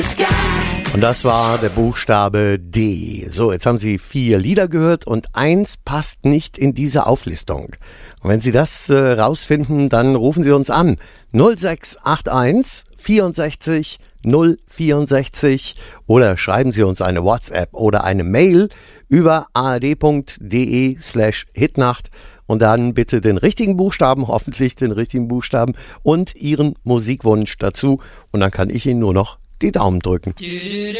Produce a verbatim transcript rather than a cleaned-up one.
Und das war der Buchstabe D. So, jetzt haben Sie vier Lieder gehört und eins passt nicht in diese Auflistung. Und wenn Sie das äh, rausfinden, dann rufen Sie uns an. null sechs acht eins vierundsechzig null vierundsechzig oder schreiben Sie uns eine WhatsApp oder eine Mail über ard.de slash hitnacht und dann bitte den richtigen Buchstaben, hoffentlich den richtigen Buchstaben und Ihren Musikwunsch dazu und dann kann ich Ihnen nur noch die Daumen drücken.